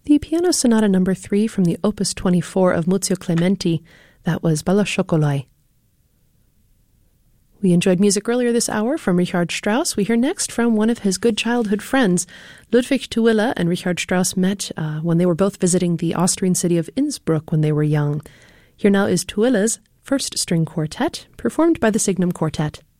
The Piano Sonata No. 3 from the Opus 24 of Muzio Clementi, that was Bella Chocolai. We enjoyed music earlier this hour from Richard Strauss. We hear next from one of his good childhood friends. Ludwig Tooele and Richard Strauss met when they were both visiting the Austrian city of Innsbruck when they were young. Here now is Tooele's first string quartet, performed by the Signum Quartet.